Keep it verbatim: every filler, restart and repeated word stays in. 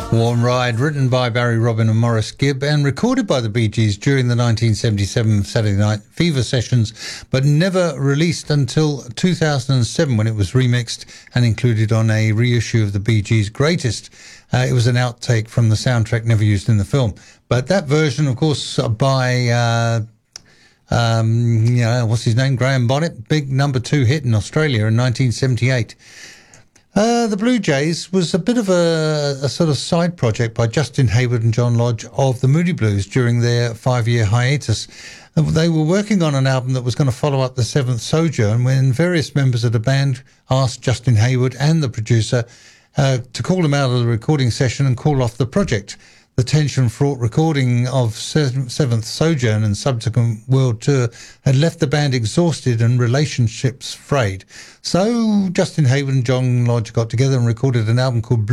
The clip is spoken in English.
Warm Ride, written by Barry Robin and Maurice Gibb and recorded by the Bee Gees during the nineteen seventy-seven Saturday Night Fever sessions, but never released until two thousand seven when it was remixed and included on a reissue of the Bee Gees' Greatest. Uh, it was an outtake from the soundtrack never used in the film. But that version, of course, by, uh, um, you know, what's his name? Graham Bonnet, big number two hit in Australia in nineteen seventy-eight. Uh, the Blue Jays was a bit of a, a sort of side project by Justin Hayward and John Lodge of the Moody Blues during their five-year hiatus. They were working on an album that was going to follow up the Seventh Sojourn when various members of the band asked Justin Hayward and the producer uh, to call them out of the recording session and call off the project. The tension-fraught recording of Seventh Sojourn and subsequent world tour had left the band exhausted and relationships frayed. So Justin Hayward and John Lodge got together and recorded an album called